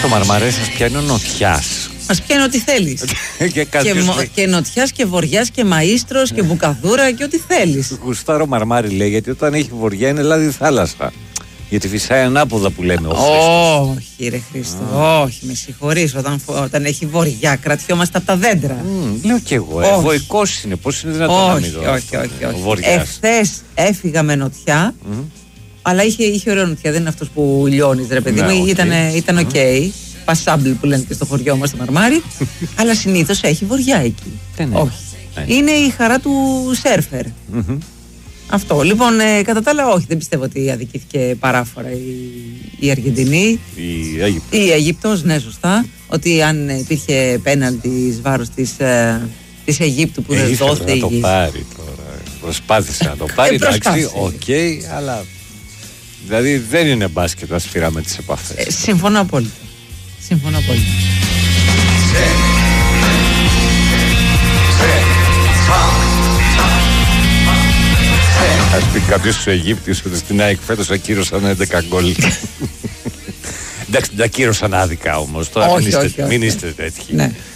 Το μαρμαρέ σας πιάνει ο νοτιάς. Μας πιάνει ό,τι θέλεις. Και νοτιάς και βοριάς και μαΐστρος και μπουκαδούρα και ό,τι θέλεις. Γουστάρω μαρμάρι, λέει, γιατί όταν έχει βοριά είναι λάδι θάλασσα. Γιατί φυσάει ανάποδα που λέμε. Όχι, ρε Χρήστο, όχι, με συγχωρείς. Όταν έχει βοριά, κρατιόμαστε από τα δέντρα. Λέω κι εγώ. Βοηκός είναι. Πώς είναι δυνατόν να μην δω? Όχι. Εχθές έφυγα με νοτιά, αλλά είχε ωραία νοτιά. Δεν είναι αυτός που λιώνεις, ρε παιδί μου. Ήταν οκ. Πασάμπλ που λένε και στο χωριό μας το μαρμάρι. Αλλά συνήθως έχει βοριά εκεί. Όχι. Είναι η χαρά του σέρφερ. Αυτό. Λοιπόν, κατά τα άλλα, όχι, δεν πιστεύω ότι αδικήθηκε παράφορα η Αργεντινή. Η Αίγυπτος, ναι, σωστά. Ότι αν υπήρχε πέναλτι εις βάρος της Αιγύπτου που δεν δόθηκε. Να το πάρει τώρα. Προσπάθησε να το πάρει. Εντάξει, οκ, αλλά. Δηλαδή δεν είναι μπάσκετ να σφυράμε τις επαφές. Συμφωνώ απόλυτα. Ας πει κάποιος στους Αιγύπτιους ότι στην ΑΕΚ φέτος ακύρωσαν 11 γκολ. Εντάξει, τα ακύρωσαν άδικα όμως. Τώρα μην είστε τέτοιοι.